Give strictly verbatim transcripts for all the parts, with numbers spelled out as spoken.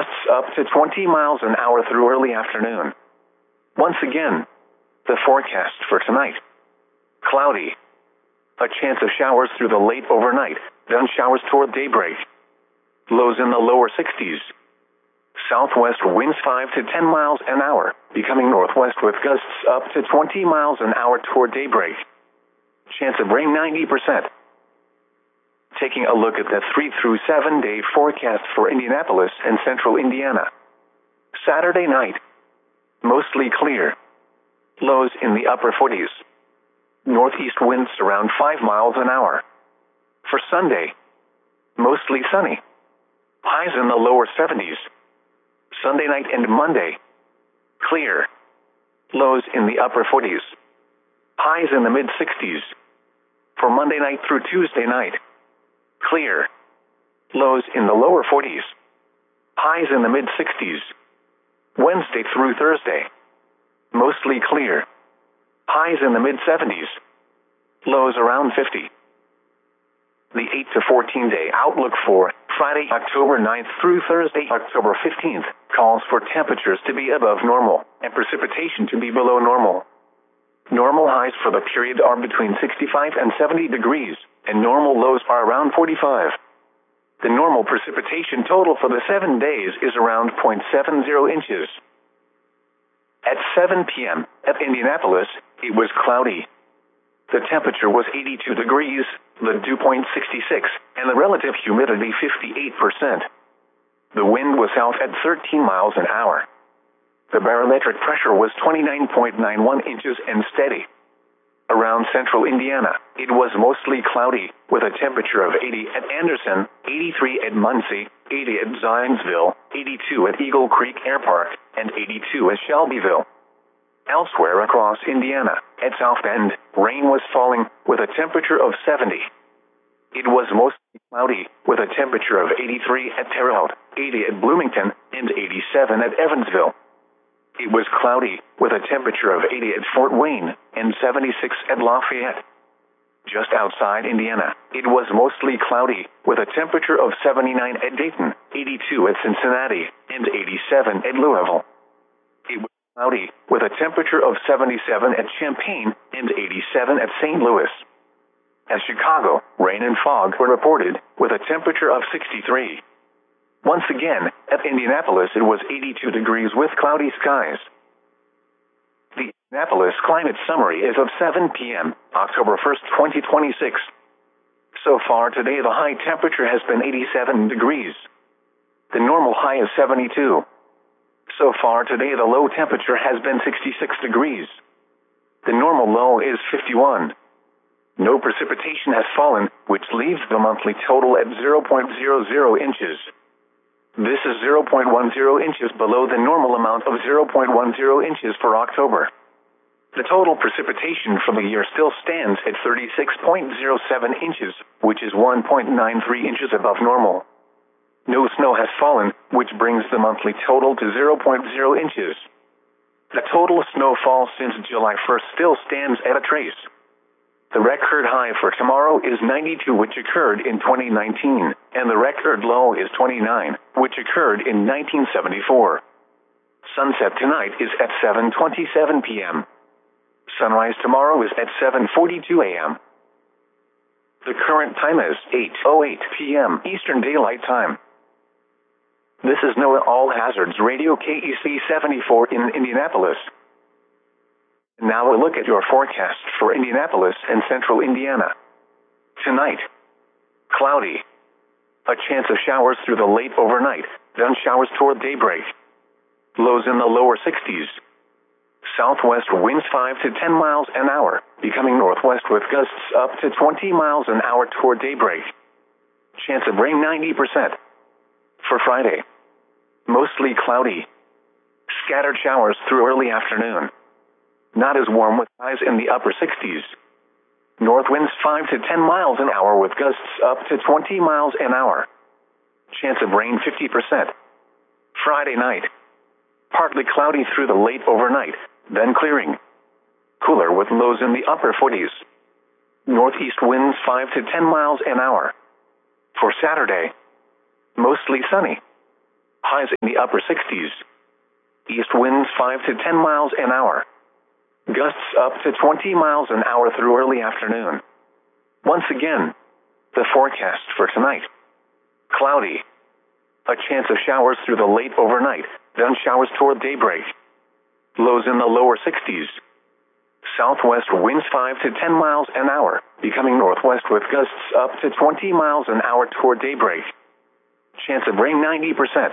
gusts up to twenty miles an hour through early afternoon. Once again, the forecast for tonight. Cloudy. A chance of showers through the late overnight, then showers toward daybreak. Lows in the lower sixties. Southwest winds five to ten miles an hour, becoming northwest with gusts up to twenty miles an hour toward daybreak. Chance of rain ninety percent. Taking a look at the three through seven day forecast for Indianapolis and central Indiana. Saturday night. Mostly clear. Lows in the upper forties. Northeast winds around five miles an hour. For Sunday. Mostly sunny. Highs in the lower seventies. Sunday night and Monday. Clear. Lows in the upper forties. Highs in the mid sixties. For Monday night through Tuesday night. Clear. Lows in the lower forties. Highs in the mid sixties. Wednesday through Thursday. Mostly clear. Highs in the mid seventies. Lows around fifty. The eight to fourteen day outlook for Friday, October ninth through Thursday, October fifteenth, calls for temperatures to be above normal and precipitation to be below normal. Normal highs for the period are between sixty-five and seventy degrees, and normal lows are around forty-five. The normal precipitation total for the seven days is around zero point seven zero inches. At seven p m at Indianapolis, it was cloudy. The temperature was eighty-two degrees, the dew point sixty-six, and the relative humidity fifty-eight percent. The wind was south at thirteen miles an hour. The barometric pressure was twenty-nine point nine one inches and steady. Around central Indiana, it was mostly cloudy, with a temperature of eighty at Anderson, eighty-three at Muncie, eighty at Zionsville, eighty-two at Eagle Creek Air Park, and eighty-two at Shelbyville. Elsewhere across Indiana, at South Bend, rain was falling, with a temperature of seventy. It was mostly cloudy, with a temperature of eighty-three at Terre Haute, eighty at Bloomington, and eighty-seven at Evansville. It was cloudy, with a temperature of eighty at Fort Wayne, and seventy-six at Lafayette. Just outside Indiana, it was mostly cloudy, with a temperature of seventy-nine at Dayton, eighty-two at Cincinnati, and eighty-seven at Louisville. It was cloudy, with a temperature of seventy-seven at Champaign, and eighty-seven at Saint Louis. At Chicago, rain and fog were reported, with a temperature of sixty-three. Once again, at Indianapolis it was eighty-two degrees with cloudy skies. The Indianapolis Climate Summary is of seven p m, October first, twenty twenty-six. So far today the high temperature has been eighty-seven degrees. The normal high is seventy-two. So far today the low temperature has been sixty-six degrees. The normal low is fifty-one. No precipitation has fallen, which leaves the monthly total at zero point zero zero inches. This is zero point one zero inches below the normal amount of zero point one zero inches for October. The total precipitation for the year still stands at thirty-six point zero seven inches, which is one point nine three inches above normal. No snow has fallen, which brings the monthly total to zero point zero inches. The total snowfall since July first still stands at a trace. The record high for tomorrow is ninety-two, which occurred in twenty nineteen, and the record low is twenty-nine, which occurred in nineteen seventy-four. Sunset tonight is at seven twenty-seven p m Sunrise tomorrow is at seven forty-two a m The current time is eight oh eight p m Eastern Daylight Time. This is NOAA All Hazards Radio K E C seventy-four in Indianapolis. Now a look at your forecast for Indianapolis and central Indiana. Tonight, cloudy. A chance of showers through the late overnight, then showers toward daybreak. Lows in the lower sixties. Southwest winds five to ten miles an hour, becoming northwest with gusts up to twenty miles an hour toward daybreak. Chance of rain ninety percent. For Friday, mostly cloudy. Scattered showers through early afternoon. Not as warm with highs in the upper sixties. North winds five to ten miles an hour with gusts up to twenty miles an hour. Chance of rain fifty percent. Friday night. Partly cloudy through the late overnight, then clearing. Cooler with lows in the upper forties. Northeast winds five to ten miles an hour. For Saturday, mostly sunny. Highs in the upper sixties. East winds five to ten miles an hour. Gusts up to twenty miles an hour through early afternoon. Once again, the forecast for tonight. Cloudy. A chance of showers through the late overnight, then showers toward daybreak. Lows in the lower sixties. Southwest winds five to ten miles an hour, becoming northwest with gusts up to twenty miles an hour toward daybreak. Chance of rain ninety percent.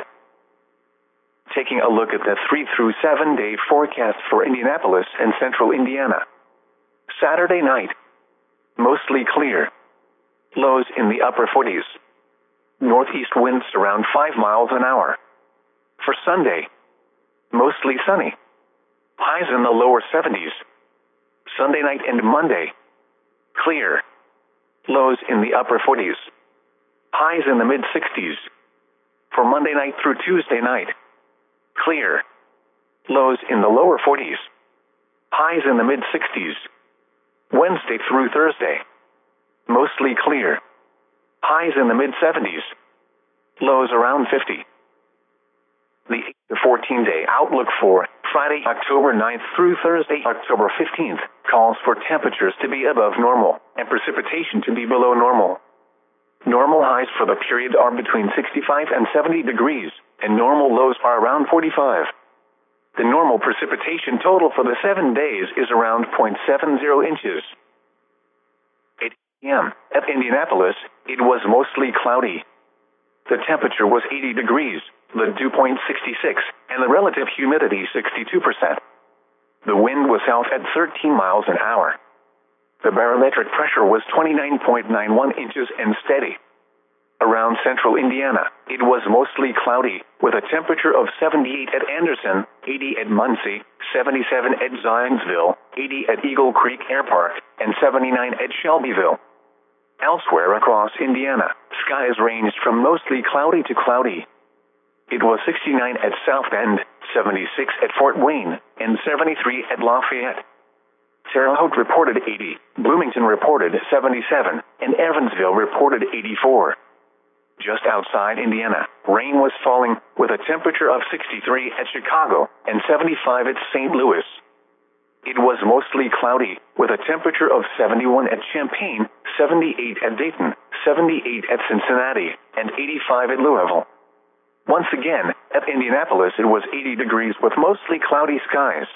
Taking a look at the three through seven day forecast for Indianapolis and central Indiana. Saturday night. Mostly clear. Lows in the upper forties. Northeast winds around five miles an hour. For Sunday. Mostly sunny. Highs in the lower seventies. Sunday night and Monday. Clear. Lows in the upper forties. Highs in the mid sixties. For Monday night through Tuesday night. Clear. Lows in the lower forties. Highs in the mid sixties. Wednesday through Thursday. Mostly clear. Highs in the mid seventies. Lows around fifty. The eight to fourteen day outlook for Friday, October ninth through Thursday, October fifteenth, calls for temperatures to be above normal and precipitation to be below normal. Normal highs for the period are between sixty-five and seventy degrees, and normal lows are around forty-five. The normal precipitation total for the seven days is around zero point seven zero inches. eight p m At Indianapolis, it was mostly cloudy. The temperature was eighty degrees, the dew point sixty-six, and the relative humidity sixty-two percent. The wind was south at thirteen miles an hour. The barometric pressure was twenty-nine point nine one inches and steady. Around central Indiana, it was mostly cloudy, with a temperature of seventy-eight at Anderson, eighty at Muncie, seventy-seven at Zionsville, eighty at Eagle Creek Air Park, and seventy-nine at Shelbyville. Elsewhere across Indiana, skies ranged from mostly cloudy to cloudy. It was sixty-nine at South Bend, seventy-six at Fort Wayne, and seventy-three at Lafayette. Terre Haute reported eighty, Bloomington reported seventy-seven, and Evansville reported eighty-four. Just outside Indiana, rain was falling, with a temperature of sixty-three at Chicago and seventy-five at Saint Louis. It was mostly cloudy, with a temperature of seventy-one at Champaign, seventy-eight at Dayton, seventy-eight at Cincinnati, and eighty-five at Louisville. Once again, at Indianapolis it was eighty degrees with mostly cloudy skies.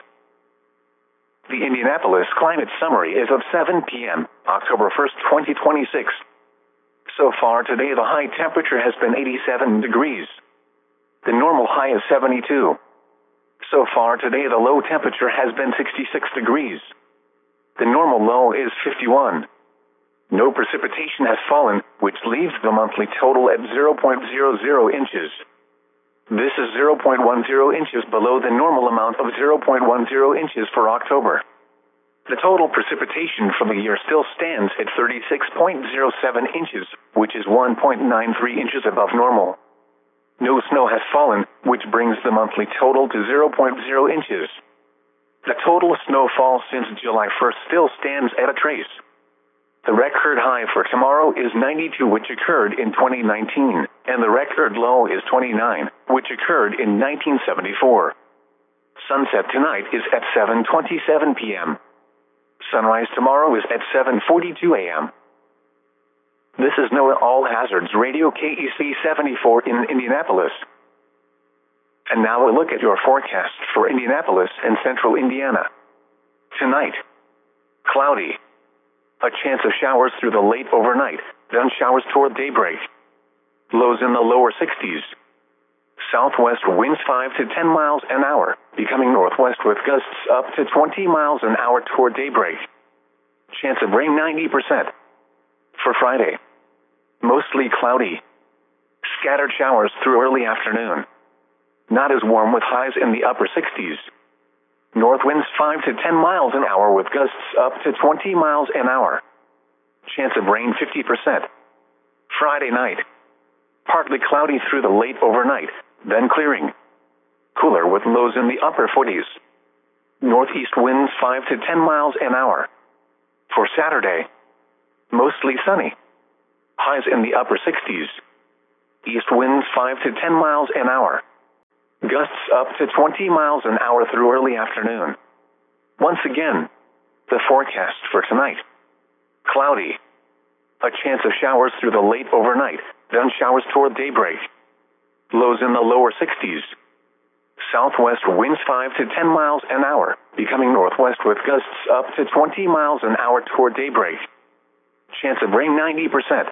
The Indianapolis Climate Summary is of seven p m, October first, twenty twenty-six. So far today the high temperature has been eighty-seven degrees. The normal high is seventy-two. So far today the low temperature has been sixty-six degrees. The normal low is fifty-one. No precipitation has fallen, which leaves the monthly total at zero point zero zero inches. This is zero point one zero inches below the normal amount of zero point one zero inches for October. The total precipitation for the year still stands at thirty-six point zero seven inches, which is one point nine three inches above normal. No snow has fallen, which brings the monthly total to zero point zero inches. The total snowfall since July first still stands at a trace. The record high for tomorrow is ninety-two, which occurred in twenty nineteen, and the record low is twenty-nine, which occurred in nineteen seventy-four. Sunset tonight is at seven twenty-seven p m Sunrise tomorrow is at seven forty-two a m This is NOAA All Hazards Radio K E C seventy-four in Indianapolis. And now a look at your forecast for Indianapolis and central Indiana. Tonight, cloudy. A chance of showers through the late overnight, then showers toward daybreak. Lows in the lower sixties. Southwest winds five to ten miles an hour, becoming northwest with gusts up to twenty miles an hour toward daybreak. Chance of rain ninety percent. For Friday, mostly cloudy. Scattered showers through early afternoon. Not as warm with highs in the upper sixties. North winds five to ten miles an hour with gusts up to twenty miles an hour. Chance of rain fifty percent. Friday night, partly cloudy through the late overnight, then clearing. Cooler with lows in the upper forties. Northeast winds five to ten miles an hour. For Saturday, mostly sunny. Highs in the upper sixties. East winds five to ten miles an hour. Gusts up to twenty miles an hour through early afternoon. Once again, the forecast for tonight. Cloudy. A chance of showers through the late overnight, then showers toward daybreak. Lows in the lower sixties. Southwest winds five to ten miles an hour, becoming northwest with gusts up to twenty miles an hour toward daybreak. Chance of rain ninety percent.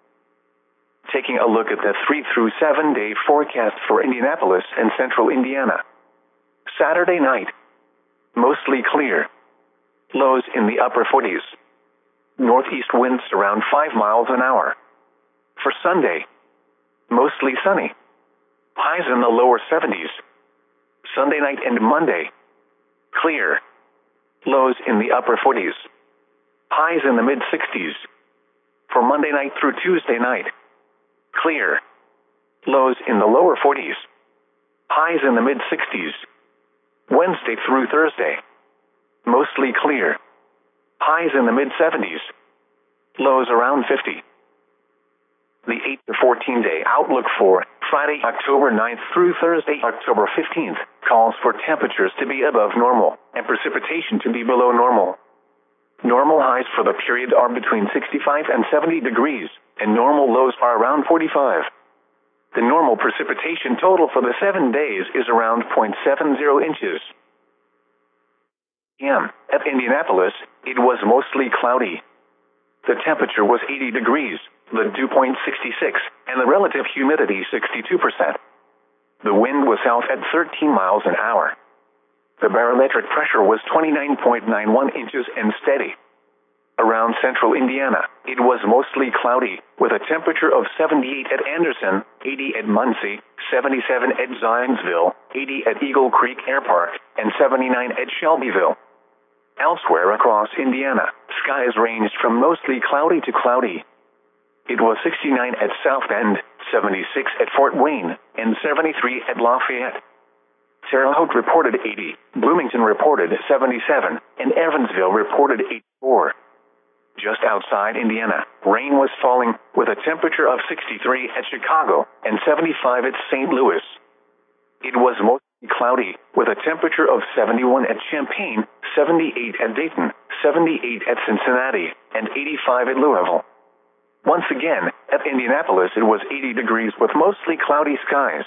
Taking a look at the three through seven day forecast for Indianapolis and central Indiana. Saturday night. Mostly clear. Lows in the upper forties. Northeast winds around five miles an hour. For Sunday. Mostly sunny. Highs in the lower seventies. Sunday night and Monday. Clear. Lows in the upper forties. Highs in the mid sixties. For Monday night through Tuesday night. Clear. Lows in the lower forties. Highs in the mid sixties. Wednesday through Thursday. Mostly clear. Highs in the mid seventies. Lows around fifty. The eight to fourteen day outlook for Friday, October ninth through Thursday, October fifteenth, calls for temperatures to be above normal and precipitation to be below normal. Normal highs for the period are between sixty-five and seventy degrees, and normal lows are around forty-five. The normal precipitation total for the seven days is around zero point seven zero inches. P M At Indianapolis, it was mostly cloudy. The temperature was eighty degrees, the dew point sixty-six, and the relative humidity sixty-two percent. The wind was south at thirteen miles an hour. The barometric pressure was twenty-nine point nine one inches and steady. Around central Indiana, it was mostly cloudy, with a temperature of seventy-eight at Anderson, eighty at Muncie, seventy-seven at Zionsville, eighty at Eagle Creek Air Park, and seventy-nine at Shelbyville. Elsewhere across Indiana, skies ranged from mostly cloudy to cloudy. It was sixty-nine at South Bend, seventy-six at Fort Wayne, and seventy-three at Lafayette. Terre Haute reported eighty, Bloomington reported seventy-seven, and Evansville reported eighty-four. Just outside Indiana, rain was falling, with a temperature of sixty-three at Chicago and seventy-five at Saint Louis. It was mostly cloudy, with a temperature of seventy-one at Champaign, seventy-eight at Dayton, seventy-eight at Cincinnati, and eighty-five at Louisville. Once again, at Indianapolis it was eighty degrees with mostly cloudy skies.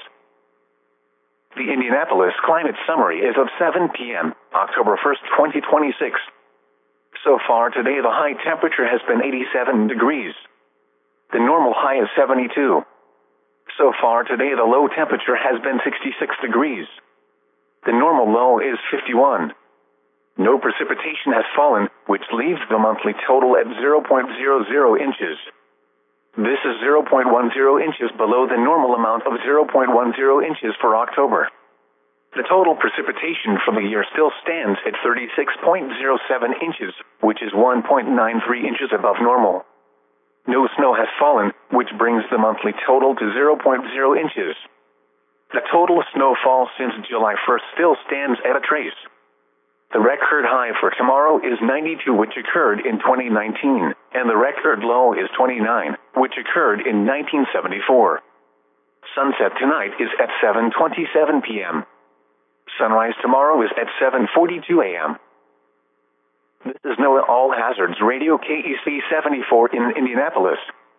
The Indianapolis Climate Summary is of seven p m, October first, twenty twenty-six. So far today the high temperature has been eighty-seven degrees. The normal high is seventy-two. So far today the low temperature has been sixty-six degrees. The normal low is fifty-one. No precipitation has fallen, which leaves the monthly total at zero point zero zero inches. This is zero point one zero inches below the normal amount of zero point one zero inches for October. The total precipitation for the year still stands at thirty-six point zero seven inches, which is one point nine three inches above normal. No snow has fallen, which brings the monthly total to zero point zero inches. The total snowfall since July first still stands at a trace. The record high for tomorrow is ninety-two, which occurred in twenty nineteen, and the record low is twenty-nine, which occurred in nineteen seventy-four. Sunset tonight is at seven twenty-seven p m Sunrise tomorrow is at seven forty-two a m This is NOAA All Hazards Radio K E C seventy-four in Indianapolis.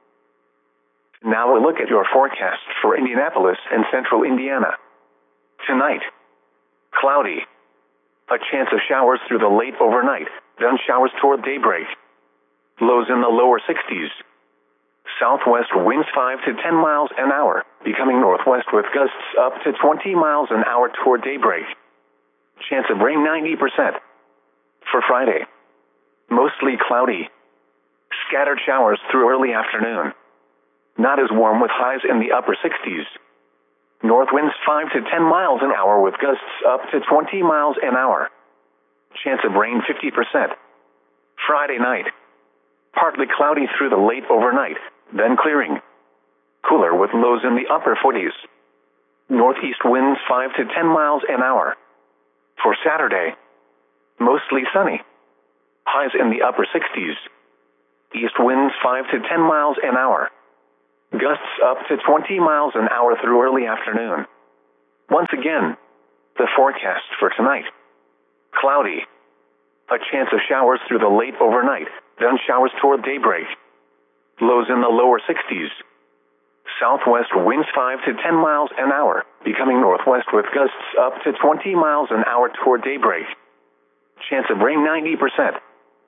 Now a look at your forecast for Indianapolis and central Indiana. Tonight, cloudy. A chance of showers through the late overnight, then showers toward daybreak. Lows in the lower sixties. Southwest winds five to ten miles an hour, becoming northwest with gusts up to twenty miles an hour toward daybreak. Chance of rain ninety percent. For Friday, mostly cloudy. Scattered showers through early afternoon. Not as warm with highs in the upper sixties. North winds five to ten miles an hour with gusts up to twenty miles an hour. Chance of rain fifty percent. Friday night, partly cloudy through the late overnight, then clearing. Cooler with lows in the upper forties. Northeast winds five to ten miles an hour. For Saturday, mostly sunny. Highs in the upper sixties. East winds five to ten miles an hour. Gusts up to twenty miles an hour through early afternoon. Once again, the forecast for tonight. Cloudy. A chance of showers through the late overnight, then showers toward daybreak. Lows in the lower sixties. Southwest winds five to ten miles an hour, becoming northwest with gusts up to twenty miles an hour toward daybreak. Chance of rain ninety percent.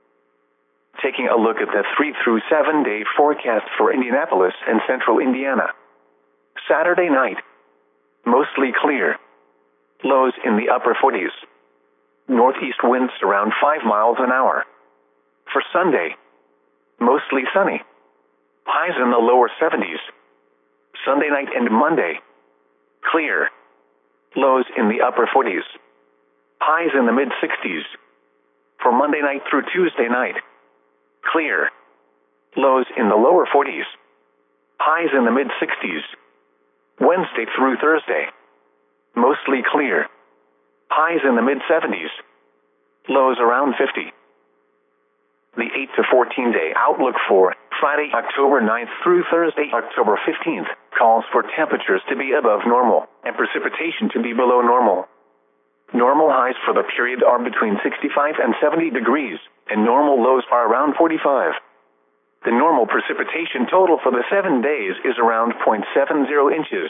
Taking a look at the three through seven day forecast for Indianapolis and central Indiana. Saturday night. Mostly clear. Lows in the upper forties. Northeast winds around five miles an hour. For Sunday. Mostly sunny. Highs in the lower seventies. Sunday night and Monday. Clear. Lows in the upper forties. Highs in the mid sixties. For Monday night through Tuesday night. Clear. Lows in the lower forties. Highs in the mid sixties. Wednesday through Thursday. Mostly clear. Highs in the mid seventies. Lows around fifty. The eight to fourteen day outlook for Friday, October ninth through Thursday, October fifteenth, calls for temperatures to be above normal and precipitation to be below normal. Normal highs for the period are between sixty-five and seventy degrees, and normal lows are around forty-five. The normal precipitation total for the seven days is around zero point seven zero inches.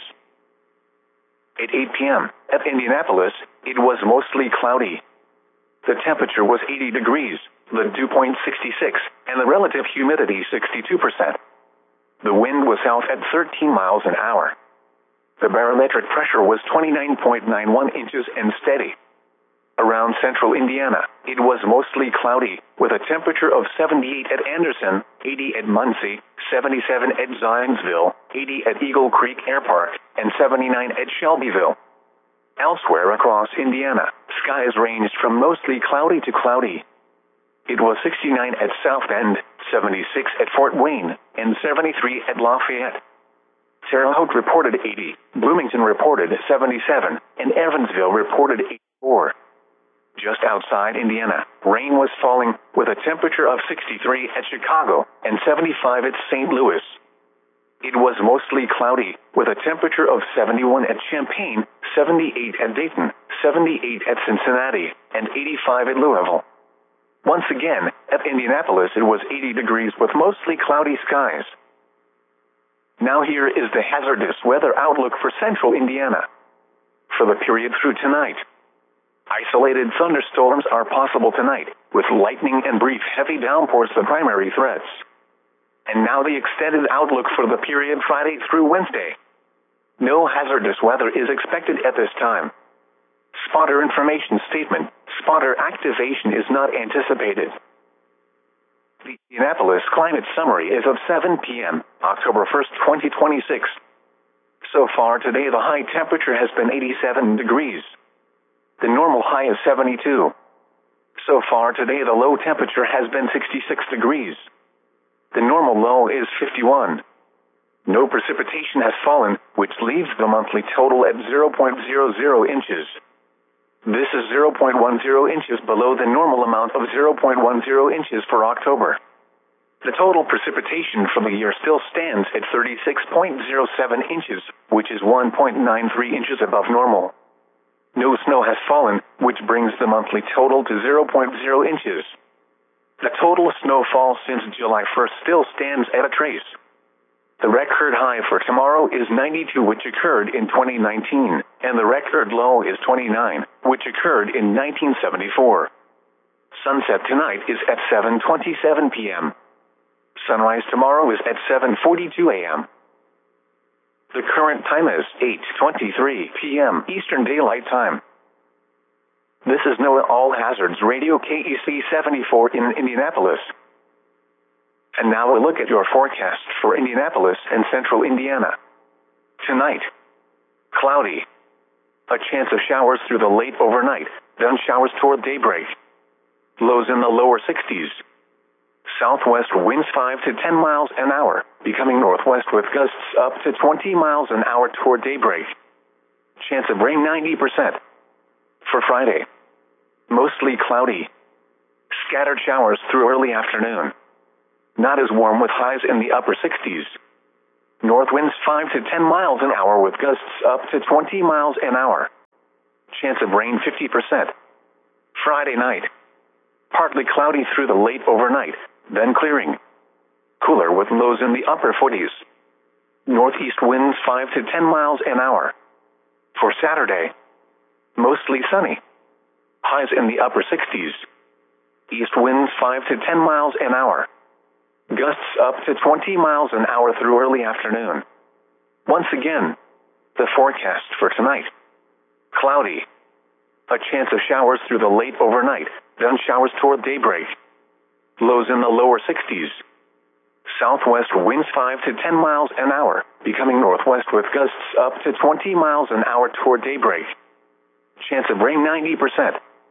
At eight p.m. at Indianapolis, it was mostly cloudy. The temperature was eighty degrees, the dew point sixty-six, and the relative humidity sixty-two percent. The wind was south at thirteen miles an hour. The barometric pressure was twenty-nine point nine one inches and steady. Around central Indiana, it was mostly cloudy, with a temperature of seventy-eight at Anderson, eighty at Muncie, seventy-seven at Zionsville, eighty at Eagle Creek Air Park, and seventy-nine at Shelbyville. Elsewhere across Indiana, skies ranged from mostly cloudy to cloudy. It was sixty-nine at South Bend, seventy-six at Fort Wayne, and seventy-three at Lafayette. Terre Haute reported eighty, Bloomington reported seventy-seven, and Evansville reported eighty-four. Just outside Indiana, rain was falling, with a temperature of sixty-three at Chicago and seventy-five at Saint Louis. It was mostly cloudy, with a temperature of seventy-one at Champaign, seventy-eight at Dayton, seventy-eight at Cincinnati, and eighty-five at Louisville. Once again, at Indianapolis it was eighty degrees with mostly cloudy skies. Now here is the hazardous weather outlook for central Indiana. For the period through tonight. Isolated thunderstorms are possible tonight, with lightning and brief heavy downpours the primary threats. And now the extended outlook for the period Friday through Wednesday. No hazardous weather is expected at this time. Spotter information statement. Spotter activation is not anticipated. The Indianapolis Climate Summary is of seven p.m., October first, twenty twenty-six. So far today the high temperature has been eighty-seven degrees. The normal high is seventy-two. So far today the low temperature has been sixty-six degrees. The normal low is fifty-one. No precipitation has fallen, which leaves the monthly total at zero point zero zero inches. This is zero point one zero inches below the normal amount of zero point one zero inches for October. The total precipitation for the year still stands at thirty-six point zero seven inches, which is one point nine three inches above normal. No snow has fallen, which brings the monthly total to zero point zero inches. The total snowfall since July first still stands at a trace. The record high for tomorrow is ninety-two, which occurred in twenty nineteen, and the record low is twenty-nine, which occurred in nineteen seventy-four. Sunset tonight is at seven twenty-seven p.m. Sunrise tomorrow is at seven forty-two a.m. The current time is eight twenty-three p.m. Eastern Daylight Time. This is NOAA All Hazards Radio K E C seventy-four in Indianapolis. And now a look at your forecast for Indianapolis and central Indiana. Tonight, cloudy. A chance of showers through the late overnight, then showers toward daybreak. Lows in the lower sixties. Southwest winds five to ten miles an hour, becoming northwest with gusts up to twenty miles an hour toward daybreak. Chance of rain ninety percent. For Friday, mostly cloudy. Scattered showers through early afternoon. Not as warm with highs in the upper sixties. North winds five to ten miles an hour with gusts up to twenty miles an hour. Chance of rain fifty percent. Friday night. Partly cloudy through the late overnight, then clearing. Cooler with lows in the upper forties. Northeast winds five to ten miles an hour. For Saturday. Mostly sunny. Highs in the upper sixties. East winds five to ten miles an hour. Gusts up to twenty miles an hour through early afternoon. Once again, the forecast for tonight. Cloudy. A chance of showers through the late overnight, then showers toward daybreak. Lows in the lower sixties. Southwest winds five to ten miles an hour, becoming northwest with gusts up to twenty miles an hour toward daybreak. Chance of rain ninety percent.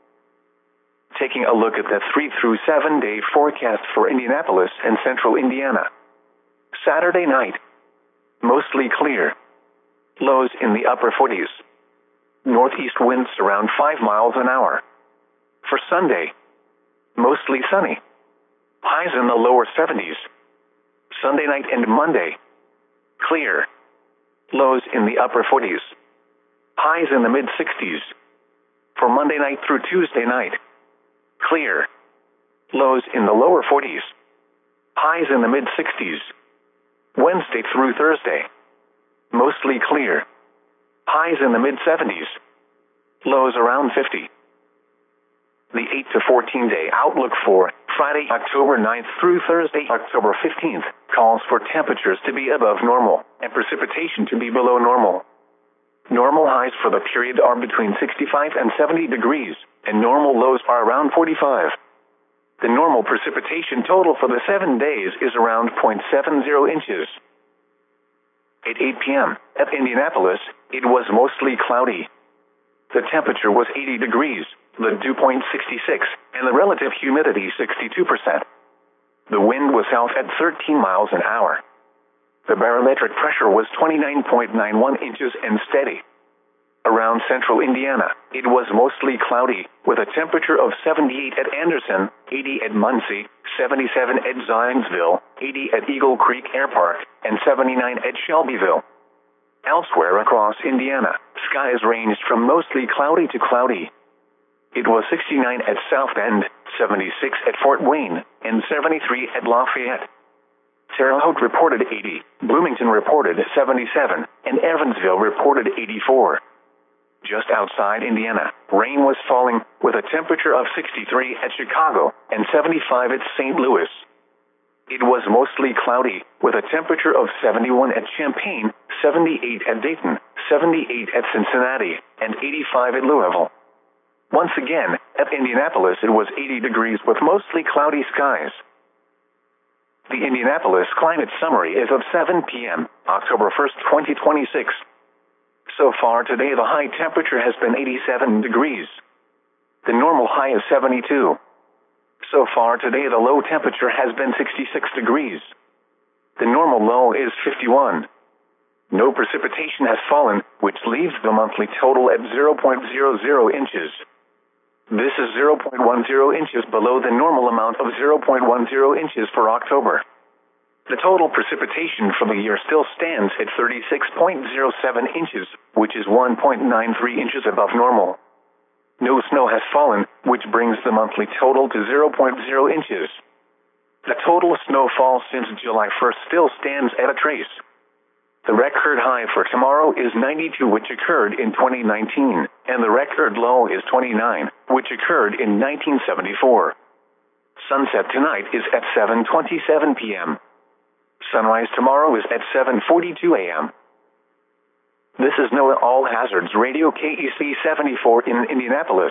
Taking a look at the three through seven day forecast for Indianapolis and central Indiana. Saturday night. Mostly clear. Lows in the upper forties. Northeast winds around five miles an hour. For Sunday. Mostly sunny. Highs in the lower seventies. Sunday night and Monday. Clear. Lows in the upper forties. Highs in the mid sixties. For Monday night through Tuesday night. Clear. Lows in the lower forties. Highs in the mid sixties. Wednesday through Thursday. Mostly clear. Highs in the mid seventies. Lows around fifty. The eight to fourteen day outlook for Friday, October ninth through Thursday, October fifteenth, calls for temperatures to be above normal and precipitation to be below normal. Normal highs for the period are between sixty-five and seventy degrees, and normal lows are around forty-five. The normal precipitation total for the seven days is around zero point seven zero inches. At eight p m at Indianapolis, it was mostly cloudy. The temperature was eighty degrees, the dew point sixty-six, and the relative humidity sixty-two percent. The wind was south at thirteen miles an hour. The barometric pressure was twenty-nine point nine one inches and steady. Around central Indiana, it was mostly cloudy, with a temperature of seventy-eight at Anderson, eighty at Muncie, seventy-seven at Zionsville, eighty at Eagle Creek Air Park, and seventy-nine at Shelbyville. Elsewhere across Indiana, skies ranged from mostly cloudy to cloudy. It was sixty-nine at South Bend, seventy-six at Fort Wayne, and seventy-three at Lafayette. Terre Haute reported eighty, Bloomington reported seventy-seven, and Evansville reported eighty-four. Just outside Indiana, rain was falling, with a temperature of sixty-three at Chicago and seventy-five at Saint Louis. It was mostly cloudy, with a temperature of seventy-one at Champaign, seventy-eight at Dayton, seventy-eight at Cincinnati, and eighty-five at Louisville. Once again, at Indianapolis it was eighty degrees with mostly cloudy skies. The Indianapolis Climate Summary is of seven p m, October first, twenty twenty-six. So far today the high temperature has been eighty-seven degrees. The normal high is seventy-two. So far today the low temperature has been sixty-six degrees. The normal low is fifty-one. No precipitation has fallen, which leaves the monthly total at zero point zero zero inches. This is zero point one zero inches below the normal amount of zero point one zero inches for October. The total precipitation for the year still stands at thirty-six point zero seven inches, which is one point nine three inches above normal. No snow has fallen, which brings the monthly total to zero point zero inches. The total snowfall since July first still stands at a trace. The record high for tomorrow is ninety-two, which occurred in twenty nineteen, and the record low is twenty-nine, which occurred in nineteen seventy-four. Sunset tonight is at seven twenty-seven p m Sunrise tomorrow is at seven forty-two a m This is NOAA All Hazards Radio K E C seventy-four in Indianapolis.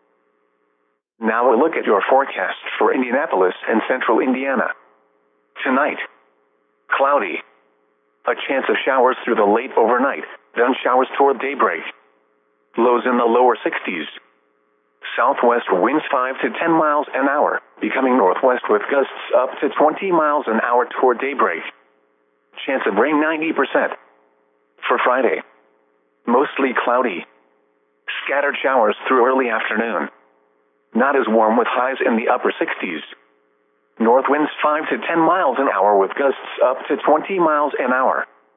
Now a look at your forecast for Indianapolis and central Indiana. Tonight, cloudy. A chance of showers through the late overnight, then showers toward daybreak. Lows in the lower sixties. Southwest winds five to ten miles an hour, becoming northwest with gusts up to twenty miles an hour toward daybreak. Chance of rain ninety percent. For Friday, mostly cloudy. Scattered showers through early afternoon. Not as warm with highs in the upper sixties. North winds five to ten miles an hour with gusts up to twenty miles an hour.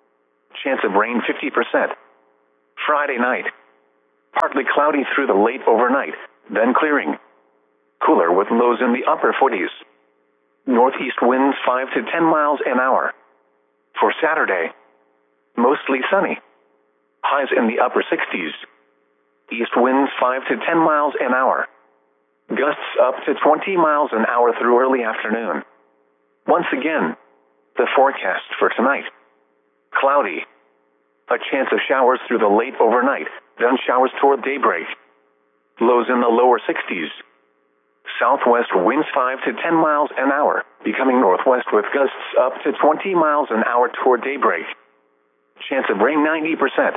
Chance of rain fifty percent. Friday night. Partly cloudy through the late overnight, then clearing. Cooler with lows in the upper forties. Northeast winds five to ten miles an hour. For Saturday. Mostly sunny. Highs in the upper sixties. East winds five to ten miles an hour. Gusts up to twenty miles an hour through early afternoon. Once again, the forecast for tonight. Cloudy. A chance of showers through the late overnight, then showers toward daybreak. Lows in the lower sixties. Southwest winds five to ten miles an hour, becoming northwest with gusts up to twenty miles an hour toward daybreak. Chance of rain ninety percent.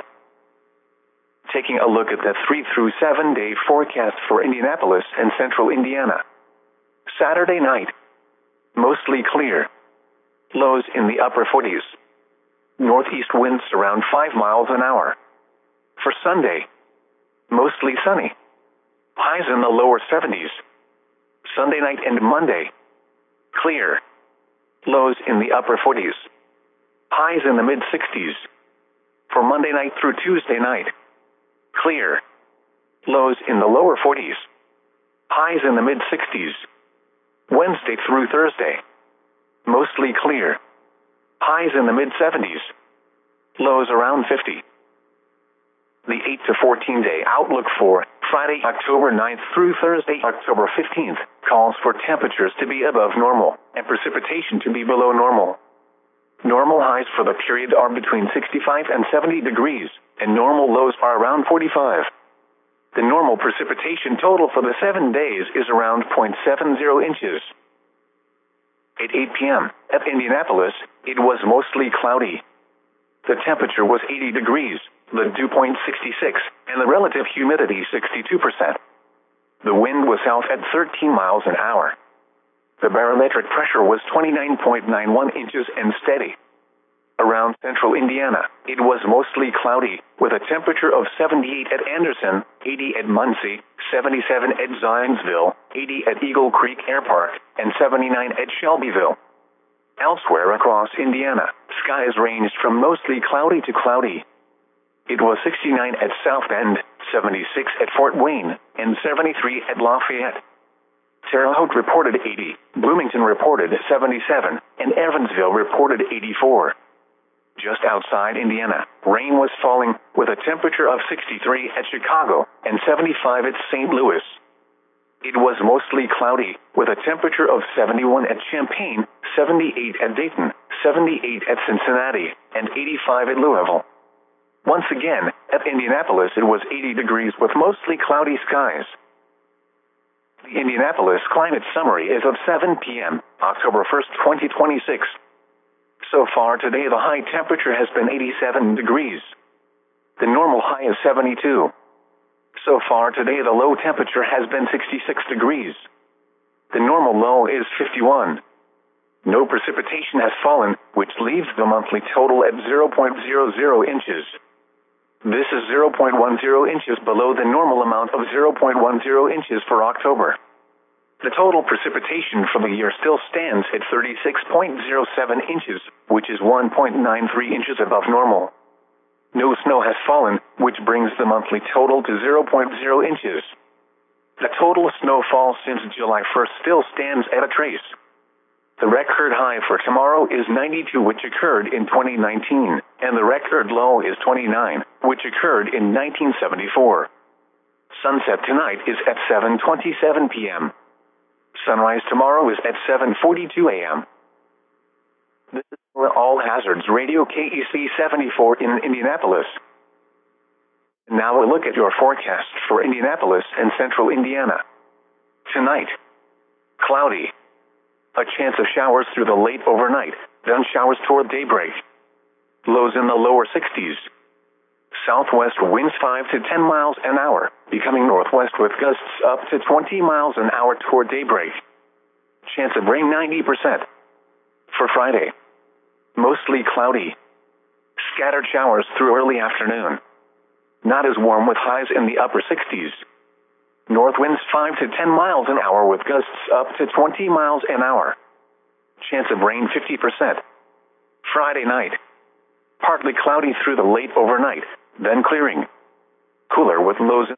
Taking a look at the three through seven day forecast for Indianapolis and central Indiana. Saturday night. Mostly clear. Lows in the upper forties. Northeast winds around five miles an hour. For Sunday. Mostly sunny. Highs in the lower seventies. Sunday night and Monday. Clear. Lows in the upper forties. Highs in the mid sixties. For Monday night through Tuesday night. Clear. Lows in the lower forties. Highs in the mid sixties. Wednesday through Thursday. Mostly clear. Highs in the mid seventies. Lows around fifty. The eight to fourteen day outlook for Friday, October ninth through Thursday, October fifteenth, calls for temperatures to be above normal and precipitation to be below normal. Normal highs for the period are between sixty-five and seventy degrees, and normal lows are around forty-five. The normal precipitation total for the seven days is around zero point seven zero inches. At eight p.m. at Indianapolis, it was mostly cloudy. The temperature was eighty degrees, the dew point sixty-six, and the relative humidity sixty-two percent. The wind was south at thirteen miles an hour. The barometric pressure was twenty-nine point nine one inches and steady. Around central Indiana, it was mostly cloudy, with a temperature of seventy-eight at Anderson, eighty at Muncie, seventy-seven at Zionsville, eighty at Eagle Creek Air Park, and seventy-nine at Shelbyville. Elsewhere across Indiana, skies ranged from mostly cloudy to cloudy. It was sixty-nine at South Bend, seventy-six at Fort Wayne, and seventy-three at Lafayette. Terre Haute reported eighty, Bloomington reported seventy-seven, and Evansville reported eighty-four. Just outside Indiana, rain was falling, with a temperature of sixty-three at Chicago and seventy-five at Saint Louis. It was mostly cloudy, with a temperature of seventy-one at Champaign, seventy-eight at Dayton, seventy-eight at Cincinnati, and eighty-five at Louisville. Once again, at Indianapolis it was eighty degrees with mostly cloudy skies. The Indianapolis Climate Summary is of seven p.m., October first, twenty twenty-six. So far today the high temperature has been eighty-seven degrees. The normal high is seventy-two. So far today the low temperature has been sixty-six degrees. The normal low is fifty-one. No precipitation has fallen, which leaves the monthly total at zero point zero zero inches. This is zero point one zero inches below the normal amount of zero point one zero inches for October. The total precipitation for the year still stands at thirty-six point zero seven inches, which is one point nine three inches above normal. No snow has fallen, which brings the monthly total to zero point zero inches. The total snowfall since July first still stands at a trace. The record high for tomorrow is ninety-two, which occurred in twenty nineteen, and the record low is twenty-nine, which occurred in nineteen seventy-four. Sunset tonight is at seven twenty-seven p.m. Sunrise tomorrow is at seven forty-two a.m. This is for All Hazards Radio K E C seventy-four in Indianapolis. Now a look at your forecast for Indianapolis and central Indiana. Tonight, cloudy. A chance of showers through the late overnight, then showers toward daybreak. Lows in the lower sixties. Southwest winds five to ten miles an hour, becoming northwest with gusts up to twenty miles an hour toward daybreak. Chance of rain ninety percent. For Friday, mostly cloudy. Scattered showers through early afternoon. Not as warm with highs in the upper sixties. North winds five to ten miles an hour with gusts up to twenty miles an hour. Chance of rain fifty percent. Friday night. Partly cloudy through the late overnight, then clearing. Cooler with lows